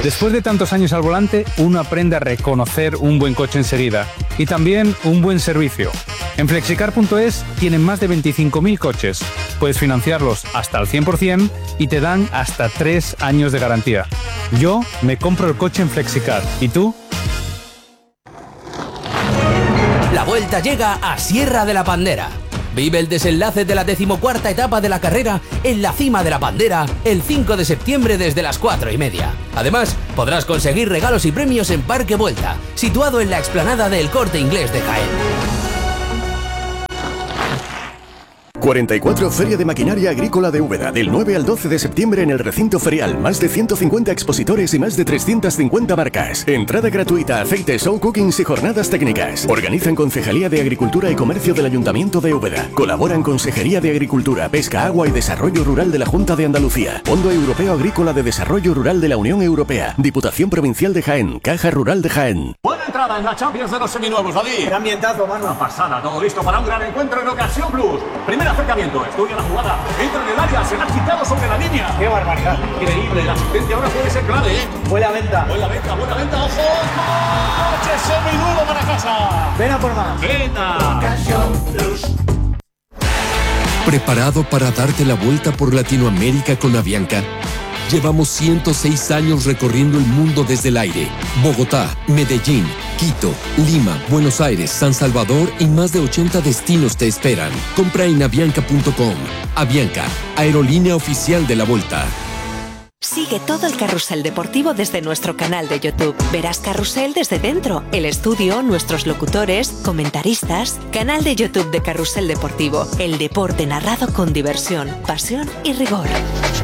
Después de tantos años al volante, uno aprende a reconocer un buen coche enseguida y también un buen servicio. En Flexicar.es tienen más de 25.000 coches. Puedes financiarlos hasta al 100% y te dan hasta 3 años de garantía. Yo me compro el coche en Flexicar. ¿Y tú? La Vuelta llega a Sierra de la Pandera. Vive el desenlace de la 14ª etapa de la carrera en la cima de la Pandera el 5 de septiembre desde las 4:30. Además, podrás conseguir regalos y premios en Parque Vuelta, situado en la explanada del Corte Inglés de Jaén. 44 Feria de Maquinaria Agrícola de Úbeda, del 9 al 12 de septiembre en el recinto ferial. Más de 150 expositores y más de 350 marcas. Entrada gratuita, aceites, show cookings y jornadas técnicas. Organizan Concejalía de Agricultura y Comercio del Ayuntamiento de Úbeda. Colaboran Consejería de Agricultura, Pesca, Agua y Desarrollo Rural de la Junta de Andalucía. Fondo Europeo Agrícola de Desarrollo Rural de la Unión Europea. Diputación Provincial de Jaén. Caja Rural de Jaén. Buena entrada en la Champions de los seminuevos, David. Qué ambientazo, mano. Una pasada, todo listo para un gran encuentro en Ocasión Plus. Primer acercamiento, estudia la jugada, entra en el área, se la ha quitado sobre la línea. ¡Qué barbaridad! Increíble, la asistencia ahora puede ser clave, ¿eh? Buena venta, ojo. ¡Coche seminuevo para casa! ven a por más. ¡Venga! Ocasión Plus. ¿Preparado para darte la vuelta por Latinoamérica con Avianca? Llevamos 106 años recorriendo el mundo desde el aire. Bogotá, Medellín, Quito, Lima, Buenos Aires, San Salvador y más de 80 destinos te esperan. Compra en avianca.com. Avianca, aerolínea oficial de la Volta. Sigue todo el carrusel deportivo desde nuestro canal de YouTube. Verás Carrusel desde dentro, el estudio, nuestros locutores, comentaristas. Canal de YouTube de Carrusel Deportivo. El deporte narrado con diversión, pasión y rigor.